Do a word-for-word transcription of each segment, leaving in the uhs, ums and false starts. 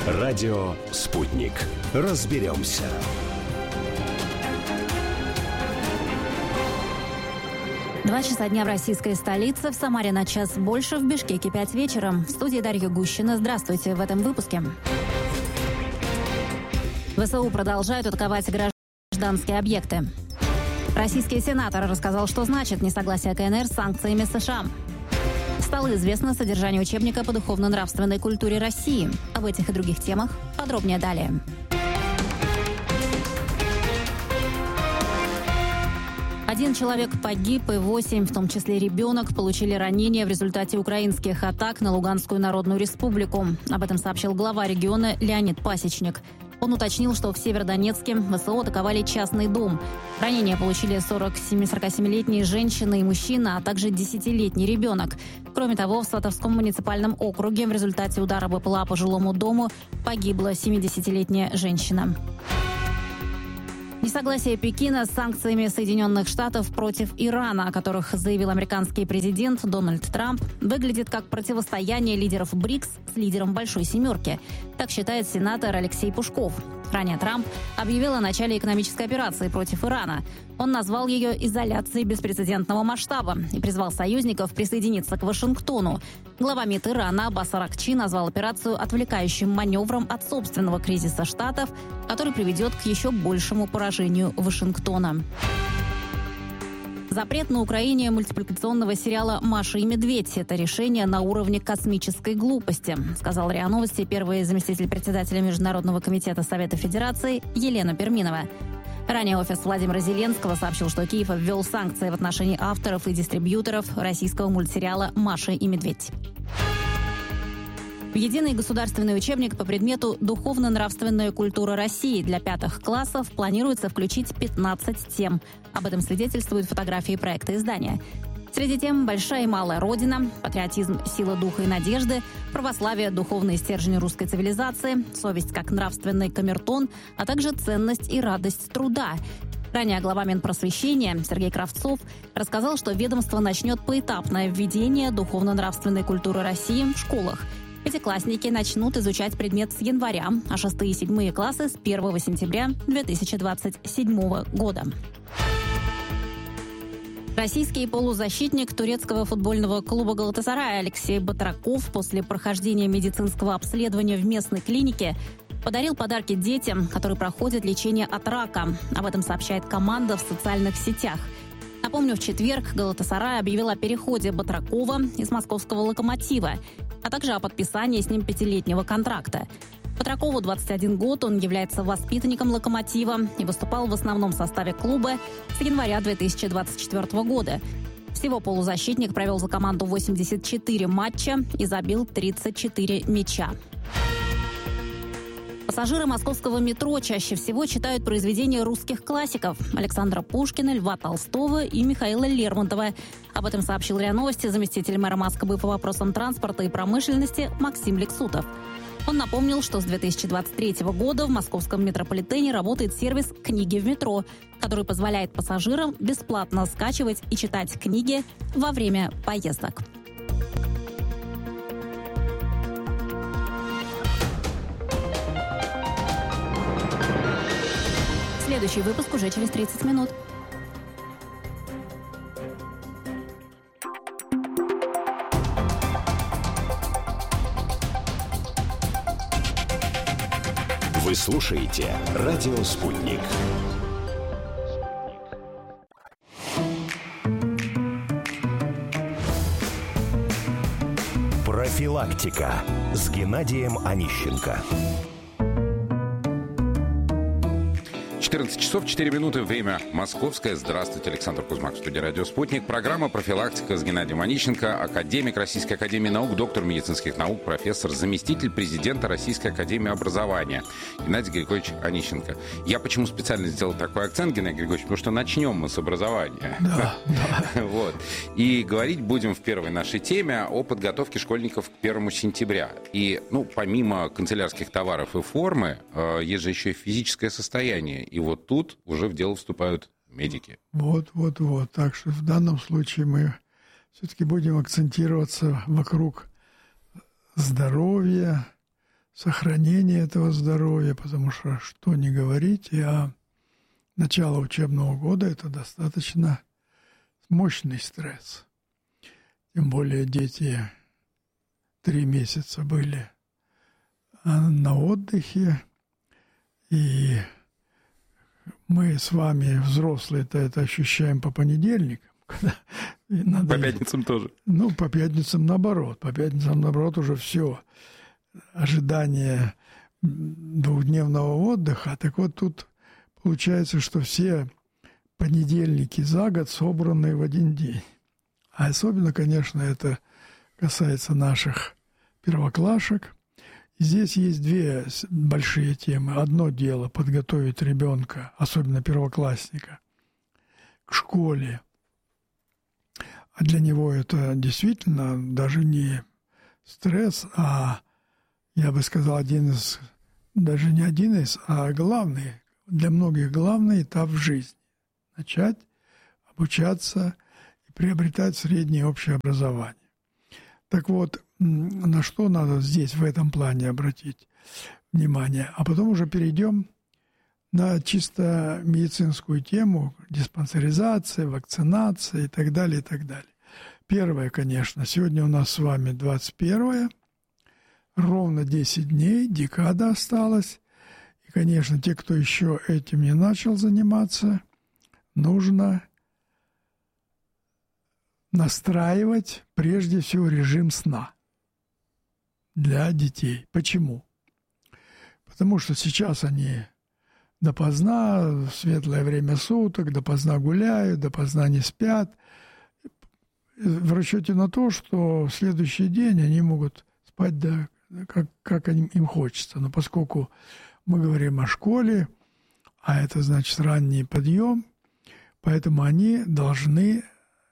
Радио «Спутник». Разберемся. Два часа дня в российской столице, в Самаре на час больше, в Бишкеке пять вечера. В студии Дарья Гущина. Здравствуйте в этом выпуске. ВСУ продолжают атаковать гражданские объекты. Российский сенатор рассказал, что значит несогласие КНР с санкциями США. Стало известно содержание учебника по духовно-нравственной культуре России. Об этих и других темах подробнее далее. Один человек погиб и восемь, в том числе ребенок, получили ранения в результате украинских атак на Луганскую Народную Республику. Об этом сообщил глава региона Леонид Пасечник. Он уточнил, что в Северодонецке ВСУ атаковали частный дом. Ранения получили сорок-сорокасемилетняя женщина и мужчина, а также десятилетний ребенок. Кроме того, в Сватовском муниципальном округе в результате удара БПЛА по жилому дому погибла семидесятилетняя женщина. Несогласие Пекина с санкциями Соединенных Штатов против Ирана, о которых заявил американский президент Дональд Трамп, выглядит как противостояние лидеров БРИКС с лидером Большой Семерки. Так считает сенатор Алексей Пушков. Ранее Трамп объявил о начале экономической операции против Ирана. Он назвал ее изоляцией беспрецедентного масштаба и призвал союзников присоединиться к Вашингтону. Глава МИД Ирана Аббас Аракчи назвал операцию отвлекающим маневром от собственного кризиса Штатов, который приведет к еще большему поражению Вашингтона. Запрет на Украине мультипликационного сериала «Маша и медведь» – это решение на уровне космической глупости, сказал РИА Новости первый заместитель председателя Международного комитета Совета Федерации Елена Перминова. Ранее офис Владимира Зеленского сообщил, что Киев ввел санкции в отношении авторов и дистрибьюторов российского мультсериала «Маша и медведь». В единый государственный учебник по предмету «Духовно-нравственная культура России» для пятых классов планируется включить пятнадцать тем. Об этом свидетельствуют фотографии проекта издания. Среди тем «Большая и малая Родина», «Патриотизм, сила духа и надежды», «Православие, духовные стержни русской цивилизации», «Совесть как нравственный камертон», а также «Ценность и радость труда». Ранее глава Минпросвещения Сергей Кравцов рассказал, что ведомство начнет поэтапное введение духовно-нравственной культуры России в школах. Пятиклассники начнут изучать предмет с января, а шестые и седьмые классы с первого сентября две тысячи двадцать седьмого года. Российский полузащитник турецкого футбольного клуба «Галатасарай» Алексей Батраков после прохождения медицинского обследования в местной клинике подарил подарки детям, которые проходят лечение от рака. Об этом сообщает команда в социальных сетях. Напомню, в четверг «Галатасарай» объявил о переходе Батракова из московского «Локомотива», а также о подписании с ним пятилетнего контракта. Батракову двадцать один год, он является воспитанником «Локомотива» и выступал в основном составе клуба с января две тысячи двадцать четвёртого года. Всего полузащитник провел за команду восемьдесят четыре матча и забил тридцать четыре мяча. Пассажиры московского метро чаще всего читают произведения русских классиков Александра Пушкина, Льва Толстого и Михаила Лермонтова. Об этом сообщил РИА Новости заместитель мэра Москвы по вопросам транспорта и промышленности Максим Лексутов. Он напомнил, что с две тысячи двадцать третьего года в московском метрополитене работает сервис «Книги в метро», который позволяет пассажирам бесплатно скачивать и читать книги во время поездок. Следующий выпуск уже через тридцать минут. Вы слушаете «Радио Спутник». Профилактика с Геннадием Онищенко. четырнадцать часов четыре минуты, время московское. Здравствуйте, Александр Кузьмак в студии «Радио Спутник». Программа «Профилактика» с Геннадием Онищенко, академик Российской академии наук, доктор медицинских наук, профессор, заместитель президента Российской академии образования Геннадий Григорьевич Онищенко. Я почему специально сделал такой акцент, Геннадий Григорьевич, потому что начнем мы с образования. Да, да. Вот. И говорить будем в первой нашей теме о подготовке школьников к первому сентября. И, ну, помимо канцелярских товаров и формы, есть же еще и физическое состояние. И вот тут уже в дело вступают медики. Вот, вот, вот. Так что в данном случае мы все-таки будем акцентироваться вокруг здоровья, сохранение этого здоровья, потому что, что не говорите, а начало учебного года – это достаточно мощный стресс. Тем более дети три месяца были на отдыхе, и мы с вами, взрослые-то, это ощущаем по понедельникам. Когда надо, по пятницам тоже. Ну, по пятницам наоборот. По пятницам наоборот уже все. Ожидание двухдневного отдыха. Так вот тут получается, что все понедельники за год собраны в один день. А особенно, конечно, это касается наших первоклашек. И здесь есть две большие темы. Одно дело – подготовить ребенка, особенно первоклассника, к школе. А для него это действительно даже не стресс, а, я бы сказал, один из, даже не один из, а главный, для многих главный этап в жизни. Начать обучаться и приобретать среднее общее образование. Так вот, на что надо здесь, в этом плане, обратить внимание. А потом уже перейдем на чисто медицинскую тему, диспансеризация, вакцинация и так далее, и так далее. Первое, конечно, сегодня у нас с вами двадцать первое, ровно десять дней, декада осталась. И, конечно, те, кто еще этим не начал заниматься, нужно настраивать прежде всего режим сна для детей. Почему? Потому что сейчас они допоздна, в светлое время суток, допоздна гуляют, допоздна не спят. В расчете на то, что в следующий день они могут спать, да, как, как им хочется. Но поскольку мы говорим о школе, а это значит ранний подъем, поэтому они должны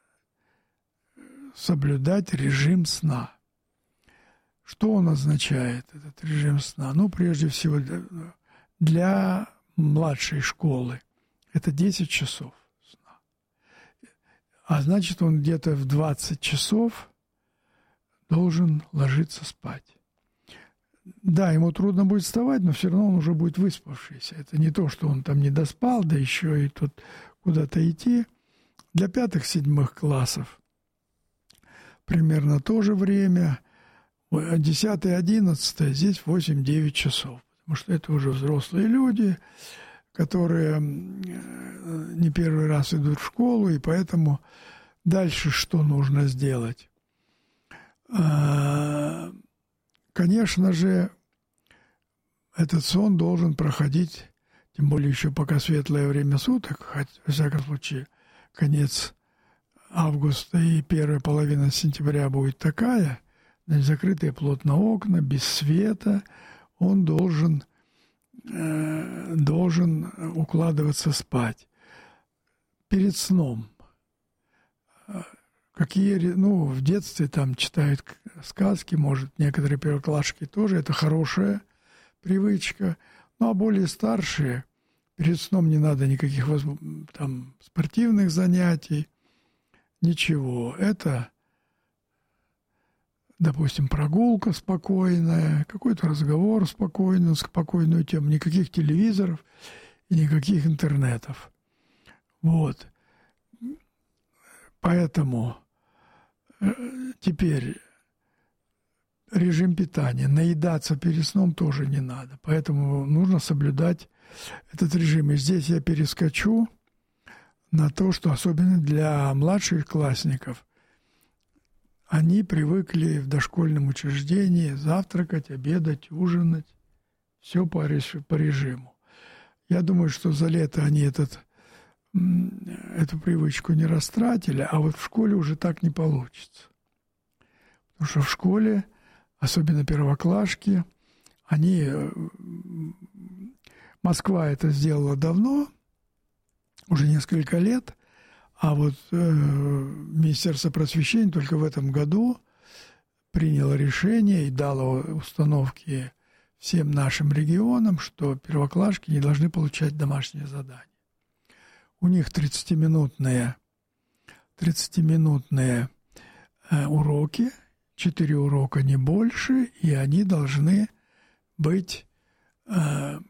соблюдать режим сна. Что он означает, этот режим сна? Ну, прежде всего, для младшей школы это десять часов сна. А значит, он где-то в двадцать часов должен ложиться спать. Да, ему трудно будет вставать, но все равно он уже будет выспавшийся. Это не то, что он там не доспал, да еще и тут куда-то идти. Для пятых-седьмых классов примерно то же время. десятое, одиннадцатое, здесь восемь-девять часов. Потому что это уже взрослые люди, которые не первый раз идут в школу, и поэтому дальше что нужно сделать? Конечно же, этот сон должен проходить, тем более еще пока светлое время суток, хотя, во всяком случае, конец августа и первая половина сентября будет такая, значит, закрытые плотно окна, без света, он должен, э, должен укладываться спать. Перед сном. Какие, ну, в детстве там читают сказки, может, некоторые первоклашки тоже, это хорошая привычка. Ну, а более старшие, перед сном не надо никаких там спортивных занятий, ничего. Это, допустим, прогулка спокойная, какой-то разговор спокойный, спокойную тему, никаких телевизоров и никаких интернетов. Вот. Поэтому теперь режим питания. Наедаться перед сном тоже не надо. Поэтому нужно соблюдать этот режим. И здесь я перескочу на то, что особенно для младших классников они привыкли в дошкольном учреждении завтракать, обедать, ужинать. Все по режиму. Я думаю, что за лето они этот эту привычку не растратили, а вот в школе уже так не получится. Потому что в школе, особенно первоклашки, они... Москва это сделала давно, уже несколько лет, а вот э, Министерство просвещения только в этом году приняло решение и дало установки всем нашим регионам, что первоклашки не должны получать домашние задания. У них тридцатиминутные, тридцатиминутные э, уроки, четыре урока не больше, и они должны быть, как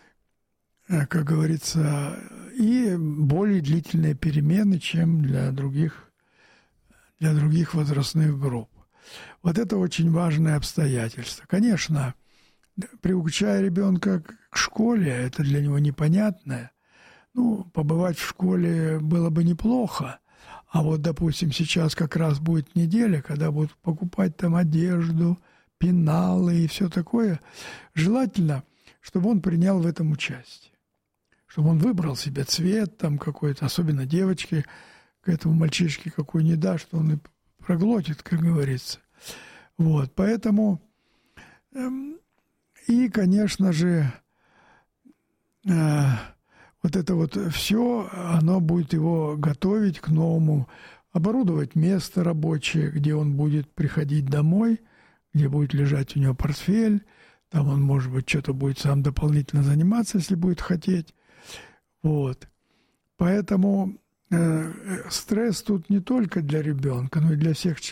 говорится, и более длительные перемены, чем для других, для других возрастных групп. Вот это очень важное обстоятельство. Конечно, приучая ребенка к школе, это для него непонятное. Ну, побывать в школе было бы неплохо. А вот, допустим, сейчас как раз будет неделя, когда будут покупать там одежду, пеналы и все такое. Желательно, чтобы он принял в этом участие. Чтобы он выбрал себе цвет там какой-то, особенно девочке, к этому мальчишке какой не дашь, что он и проглотит, как говорится. Вот, поэтому... Эм, и, конечно же, э, вот это вот все, оно будет его готовить к новому, оборудовать место рабочее, где он будет приходить домой, где будет лежать у него портфель, там он, может быть, что-то будет сам дополнительно заниматься, если будет хотеть. Вот. Поэтому э, стресс тут не только для ребенка, но и для всех членов